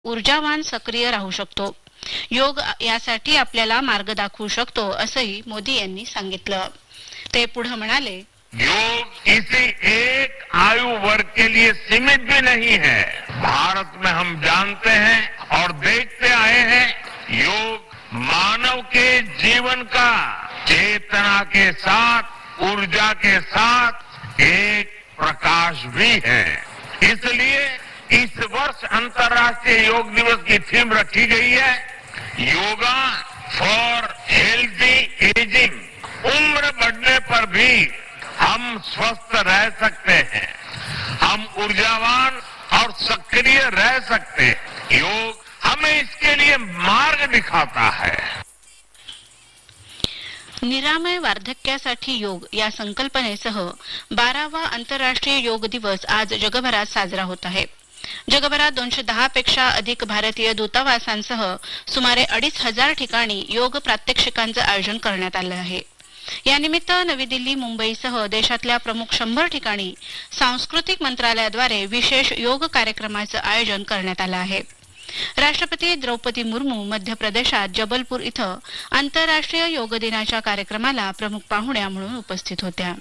ऊर्जावान सक्रिय राहू शकतो। योग यासाठी आपल्याला मार्ग दाखवू शकतो असंही मोदी यांनी सांगितलं। ते पुढे म्हणाले, योग किसी एक आयु वर्ग के लिए सीमित भी नहीं है। भारत में हम जानते हैं और देखते आए हैं, योग मानव के जीवन का चेतना के साथ, ऊर्जा के साथ एक प्रकाश भी है। इसलिए इस वर्ष अंतर्राष्ट्रीय योग दिवस की थीम रखी गई है, योगा फॉर हेल्दी एजिंग। उम्र बढ़ने पर भी हम स्वस्थ रह सकते हैं, हम ऊर्जावान और सक्रिय रह सकते हैं। योग हमें इसके लिए मार्ग दिखाता है। निरामय वार्धक्यासाठी योग या संकल्पनेसह 12वा आंतरराष्ट्रीय योग दिवस आज जगभरात साजरा होत आहे। जगभरात 210 पेक्षा अधिक भारतीय दूतावासांसह सुमारे 2,500 ठिकाणी योग प्रात्यक्षिकांचं आयोजन करण्यात आलं आहे। यानिमित्त नवी दिल्ली, मुंबईसह देशातल्या प्रमुख 100 ठिकाणी सांस्कृतिक मंत्रालयाद्वारे विशेष योग कार्यक्रमाचं आयोजन करण्यात आलं आहे। राष्ट्रपती द्रौपदी मुर्मू मध्य प्रदेशात जबलपूर इथं आंतरराष्ट्रीय योग दिनाच्या कार्यक्रमाला प्रमुख पाहुण्या म्हणून उपस्थित होत्या।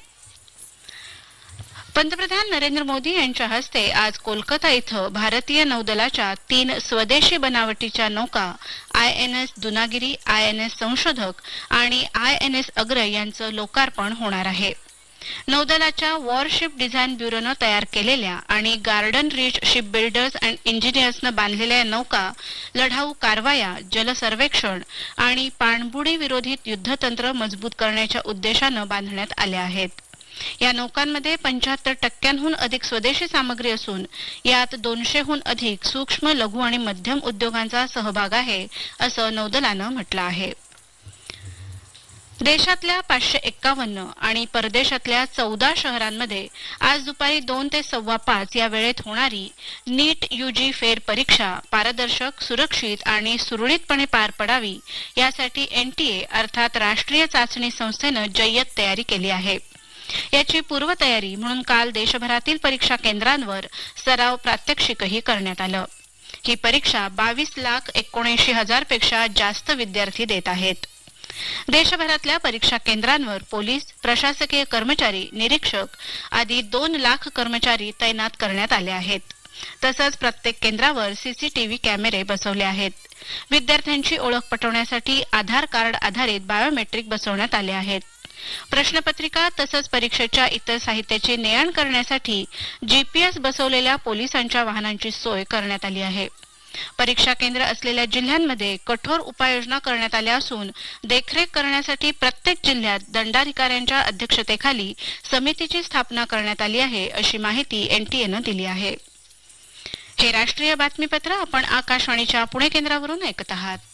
पंतप्रधान नरेंद्र मोदी यांच्या हस्ते आज कोलकाता इथं भारतीय नौदलाच्या 3 स्वदेशी बनावटीच्या नौका INS दुनागिरी, INS संशोधक आणि INS अग्र यांचं लोकार्पण होणार आहे। नौदलाच्या वॉरशिप डिझाईन ब्युरोनं तयार केलेल्या आणि garden reach ship builders and इंजिनियर्सनं बांधलेल्या नौका लढाऊ कारवाया, जल सर्वेक्षण आणि पाणबुडी विरोधित युद्धतंत्र मजबूत करण्याच्या उद्देशानं बांधण्यात आल्या आहेत। या नौकांमध्ये 75% अधिक स्वदेशी सामग्री असून यात 200हून अधिक सूक्ष्म, लघु आणि मध्यम उद्योगांचा सहभाग आहे असं नौदलानं म्हटलं आहे। देशातल्या 551 आणि परदेशातल्या 14 शहरांमध्ये आज दुपारी 2 ते 5:15 या वेळेत होणारी नीट UG फेर परीक्षा पारदर्शक, सुरक्षित आणि सुरळीतपणे पार पडावी यासाठी NTA अर्थात राष्ट्रीय चाचणी संस्थेनं जय्यत तयारी केली आहे। याची पूर्वतयारी म्हणून काल देशभरातील परीक्षा केंद्रांवर सराव प्रात्यक्षिकही करण्यात आलं। ही परीक्षा 22,79,000 पेक्षा जास्त विद्यार्थी देत आहेत। देशभरातल्या परीक्षा केंद्रांवर पोलीस, प्रशासकीय कर्मचारी, निरीक्षक आदी 2 लाख कर्मचारी तैनात करण्यात आले आहेत। तसंच प्रत्येक केंद्रावर CCTV कॅमेरे बसवले आहेत। विद्यार्थ्यांची ओळख पटवण्यासाठी आधार कार्ड आधारित बायोमेट्रिक बसवण्यात आले आहेत। प्रश्नपत्रिका तसंच परीक्षेच्या इतर साहित्याची ने-आण करण्यासाठी GPS बसवलेल्या पोलिसांच्या वाहनांची सोय करण्यात आली आहे। परीक्षा केंद्र असलेल्या जिल्ह्यांमध्ये कठोर उपाययोजना करण्यात आल्या असून देखरेख करण्यासाठी प्रत्येक जिल्ह्यात दंडाधिकाऱ्यांच्या अध्यक्षतेखाली समितीची स्थापना करण्यात आली आहे अशी माहिती NTAनं दिली आहे। हे राष्ट्रीय बातमीपत्र आपण आकाशवाणीच्या पुणे केंद्रावरून ऐकत आहात।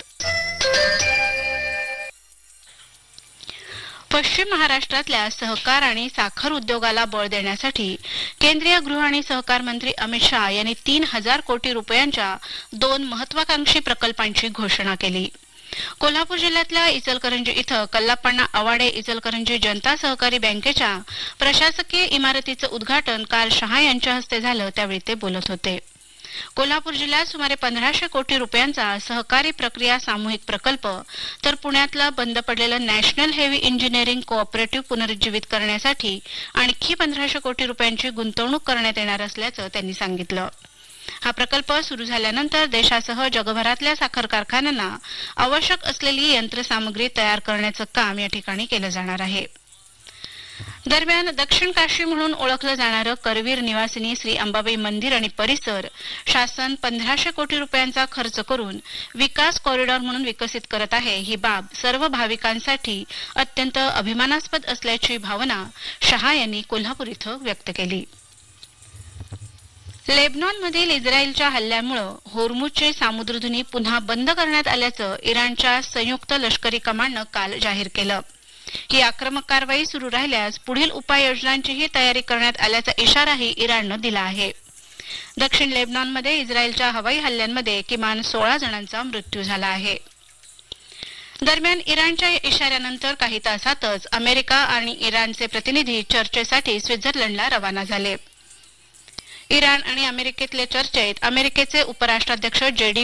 पश्चिम महाराष्ट्रातल्या सहकार आणि साखर उद्योगाला बळ देण्यासाठी केंद्रीय गृह आणि सहकार मंत्री अमित शाह यांनी 3,000 कोटी रुपयांच्या 2 महत्वाकांक्षी प्रकल्पांची घोषणा केली। कोल्हापूर जिल्ह्यातल्या इचलकरंजी इथं कल्लापण्णा अवाडे इचलकरंजी जनता सहकारी बँकेच्या प्रशासकीय इमारतीचं उद्घाटन काल शाह यांच्या हस्ते झालं, त्यावेळी ते बोलत होते। कोल्हापूर जिल्ह्यात सुमारे 1,500 कोटी रुपयांचा सहकारी प्रक्रिया सामूहिक प्रकल्प तर पुण्यातलं बंद पडलेलं नॅशनल हेवी इंजिनिअरिंग कोऑपरेटिव्ह पुनरुज्जीवित करण्यासाठी आणखी 1,500 कोटी रुपयांची गुंतवणूक करण्यात येणार असल्याचं त्यांनी सांगितलं। हा प्रकल्प सुरू झाल्यानंतर देशासह जगभरातल्या साखर कारखान्यांना आवश्यक असलेली यंत्रसामग्री तयार करण्याचं काम या ठिकाणी केलं जाणार आहे। दरम्यान दक्षिण काशी म्हणून ओळखलं जाणारं करवीर निवासिनी श्री अंबाबाई मंदिर आणि परिसर शासन 1,500 कोटी रुपयांचा खर्च करून विकास कॉरिडॉर म्हणून विकसित करत आहे। ही बाब सर्व भाविकांसाठी अत्यंत अभिमानास्पद असल्याची भावना शहा यांनी कोल्हापूर इथं व्यक्त केली। लेबनॉनमधील इस्रायलच्या हल्ल्यामुळे होर्मुझचे सामुद्रधुनी पुन्हा बंद करण्यात आल्याचं इराणच्या संयुक्त लष्करी कमांडनं काल जाहीर केलं। ही आक्रमक कारवाई सुरू राहिल्यास पुढील उपाययोजनांचीही तयारी करण्यात आल्याचा इशाराही इराणनं दिला आहे। दक्षिण लेबनॉनमध्ये इस्रायलच्या हवाई हल्ल्यांमध्ये किमान 16 जणांचा मृत्यू झाला आहे। दरम्यान इराणच्या इशाऱ्यानंतर काही तासातच अमेरिका आणि इराणचे प्रतिनिधी चर्चेसाठी स्वित्झर्लंडला रवाना झाले। इराण आणि अमेरिकेतल्या चर्चेत अमेरिकेचे उपराष्ट्राध्यक्ष JD